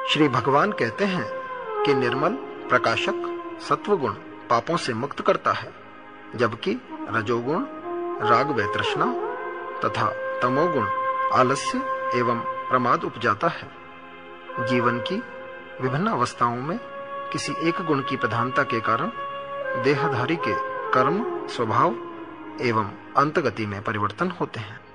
श्री भगवान कहते हैं कि निर्मल प्रकाशक सत्वगुण पापों से मुक्त करता है, जबकि रजोगुण राग व तृष्णा तथा तमोगुण आलस्य एवं प्रमाद उपजाता है। जीवन की विभिन्न अवस्थाओं में किसी एक गुण की प्रधानता के कारण देहधारी के कर्म, स्वभाव एवं अंतगति में परिवर्तन होते हैं।